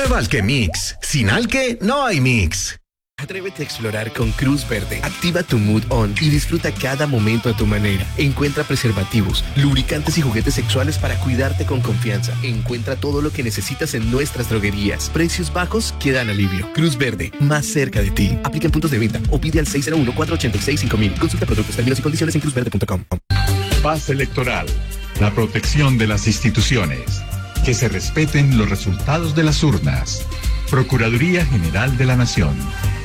Prueba Alquemix. Sin Alque, no hay mix. Atrévete a explorar con Cruz Verde. Activa tu mood on y disfruta cada momento a tu manera. Encuentra preservativos, lubricantes y juguetes sexuales para cuidarte con confianza. Encuentra todo lo que necesitas en nuestras droguerías. Precios bajos que dan alivio. Cruz Verde, más cerca de ti. Aplica en puntos de venta o pide al 601-486-5000. Consulta productos, términos y condiciones en cruzverde.com. Paz electoral. La protección de las instituciones. Que se respeten los resultados de las urnas. Procuraduría General de la Nación.